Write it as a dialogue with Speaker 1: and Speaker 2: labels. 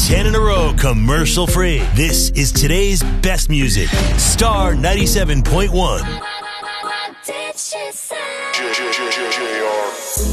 Speaker 1: 10 in a row commercial free. This is today's best music. Star 97.1.
Speaker 2: What did she say?